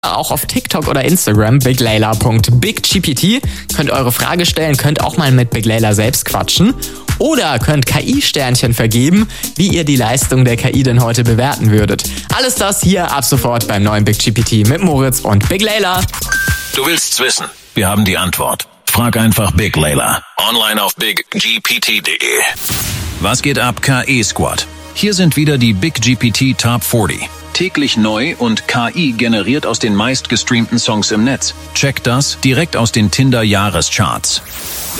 auch auf TikTok oder Instagram, biglayla.biggpt. Könnt eure Frage stellen, könnt auch mal mit Big Layla selbst quatschen. Oder könnt KI-Sternchen vergeben, wie ihr die Leistung der KI denn heute bewerten würdet. Alles das hier ab sofort beim neuen BigGPT mit Moritz und Big Layla. Du willst's wissen? Wir haben die Antwort. Frag einfach Big Layla. Online auf biggpt.de. Was geht ab, KI-Squad? Hier sind wieder die BigGPT Top 40. Täglich neu und KI generiert aus den meistgestreamten Songs im Netz. Checkt das direkt aus den Tinder-Jahrescharts.